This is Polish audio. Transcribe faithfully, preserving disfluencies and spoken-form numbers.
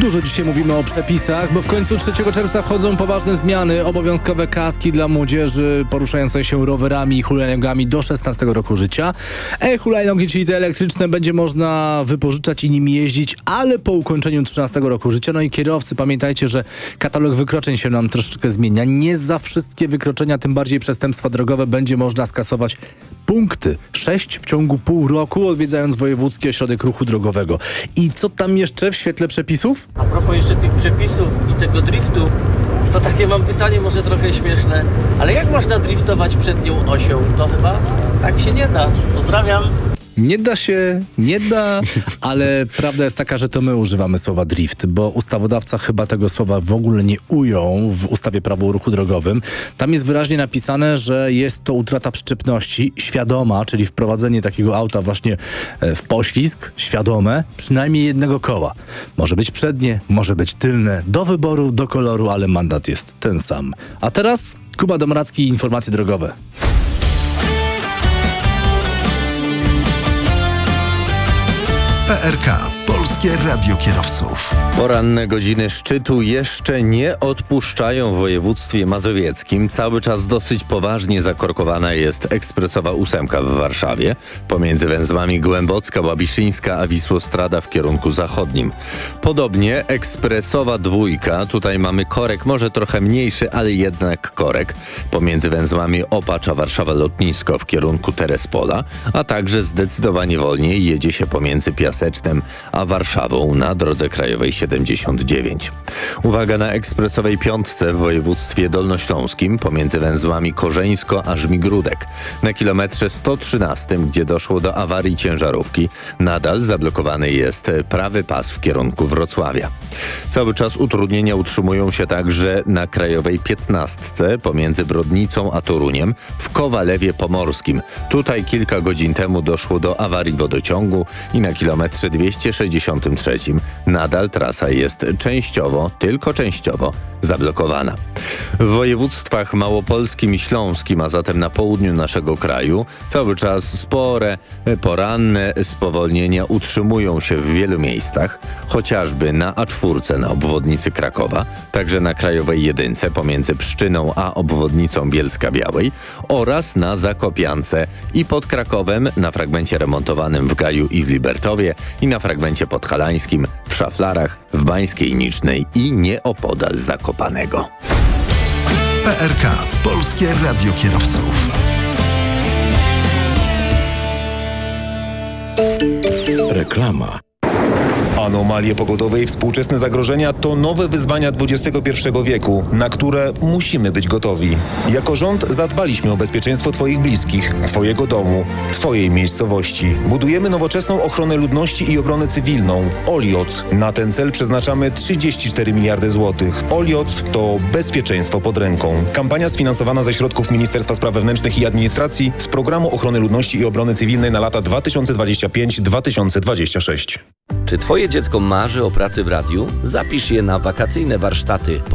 Dużo dzisiaj mówimy o przepisach, bo w końcu trzeciego czerwca wchodzą poważne zmiany. Obowiązkowe kaski dla młodzieży poruszającej się rowerami i hulajnogami do szesnastego roku życia. E-hulajnogi, czyli te elektryczne, będzie można wypożyczać i nimi jeździć, ale po ukończeniu trzynastego roku życia. No i kierowcy, pamiętajcie, że katalog wykroczeń się nam troszeczkę zmienia. Nie za wszystkie wykroczenia, tym bardziej przestępstwa drogowe, będzie można skasować punkty. Sześć w ciągu pół roku, odwiedzając wojewódzki ośrodek ruchu drogowego. I co tam jeszcze w świetle przepisów? A propos jeszcze tych przepisów i tego driftu, to takie mam pytanie, może trochę śmieszne, ale jak można driftować przednią osią? To chyba tak się nie da. Pozdrawiam. Nie da się, nie da, ale prawda jest taka, że to my używamy słowa drift, bo ustawodawca chyba tego słowa w ogóle nie ujął w ustawie Prawo o ruchu drogowym. Tam jest wyraźnie napisane, że jest to utrata przyczepności świadoma, czyli wprowadzenie takiego auta właśnie w poślizg, świadome, przynajmniej jednego koła. Może być przednie, może być tylne, do wyboru, do koloru, ale mandat jest ten sam. A teraz Kuba Domracki i informacje drogowe. P R K. Polskie Radio Kierowców. Poranne godziny szczytu jeszcze nie odpuszczają w województwie mazowieckim. Cały czas dosyć poważnie zakorkowana jest ekspresowa ósemka w Warszawie pomiędzy węzłami Głębocka, Łabiszyńska a Wisłostrada w kierunku zachodnim. Podobnie ekspresowa dwójka, tutaj mamy korek może trochę mniejszy, ale jednak korek pomiędzy węzłami Opacz a Warszawa Lotnisko w kierunku Terespola, a także zdecydowanie wolniej jedzie się pomiędzy Piasecznem a Warszawą na drodze krajowej siedemdziesiąt dziewięć. Uwaga na ekspresowej piątce w województwie dolnośląskim pomiędzy węzłami Korzeńsko a Żmigródek. Na kilometrze sto trzynastym, gdzie doszło do awarii ciężarówki, nadal zablokowany jest prawy pas w kierunku Wrocławia. Cały czas utrudnienia utrzymują się także na krajowej piętnastce pomiędzy Brodnicą a Toruniem w Kowalewie Pomorskim. Tutaj kilka godzin temu doszło do awarii wodociągu i na kilometrze dwieście sześćdziesiątym trzecim nadal trasa jest częściowo, tylko częściowo zablokowana. W województwach małopolskim i śląskim, a zatem na południu naszego kraju, cały czas spore, poranne spowolnienia utrzymują się w wielu miejscach, chociażby na A cztery na obwodnicy Krakowa, także na krajowej jedynce pomiędzy Pszczyną a obwodnicą Bielska-Białej oraz na Zakopiance i pod Krakowem na fragmencie remontowanym w Gaju i w Libertowie i na fragmencie podhalańskim, w Szaflarach, w Bańskiej Nicznej i nieopodal Zakopanego. P R K. Polskie Radio Kierowców. Reklama. Anomalie pogodowe i współczesne zagrożenia to nowe wyzwania dwudziestego pierwszego wieku, na które musimy być gotowi. Jako rząd zadbaliśmy o bezpieczeństwo Twoich bliskich, Twojego domu, Twojej miejscowości. Budujemy nowoczesną ochronę ludności i obronę cywilną. Olioc. Na ten cel przeznaczamy trzydzieści cztery miliardy złotych. Olioc to bezpieczeństwo pod ręką. Kampania sfinansowana ze środków Ministerstwa Spraw Wewnętrznych i Administracji z Programu Ochrony Ludności i Obrony Cywilnej na lata dwa tysiące dwudziesty piąty do dwa tysiące dwudziestego szóstego. Czy Twoje dziecko marzy o pracy w radiu? Zapisz je na wakacyjne warsztaty